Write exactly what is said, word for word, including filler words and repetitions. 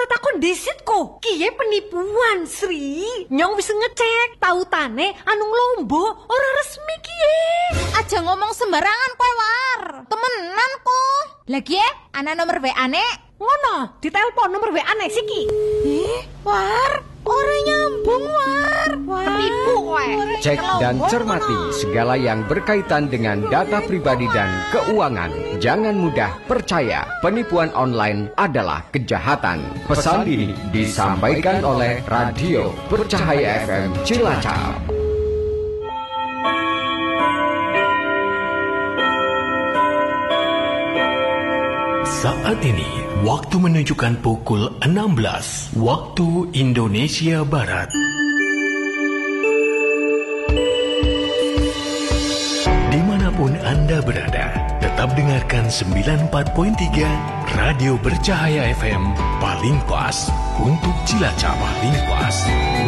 takon desit kok. Kiye penipuan, Sri. Nyong wis ngecek, tautane anu Lombo ora resmi kiye. Aja ngomong sembarangan kowe, War. Temenan kok. Lagi ya, ana nomor W A-ne. Ngono, ditelepon nomor W A-ne siki. Eh, War, ora nyambung, War. Penipu kowe. Cek dan cermati segala yang berkaitan dengan data pribadi dan keuangan. Jangan mudah percaya, penipuan online adalah kejahatan. Pesan ini disampaikan oleh Radio Bercahaya F M Cilacap. Saat ini, waktu menunjukkan pukul enam belas waktu Indonesia Barat. Dimanapun Anda berada, tetap dengarkan sembilan puluh empat koma tiga Radio Bercahaya F M, paling pas untuk Cilacap, paling pas.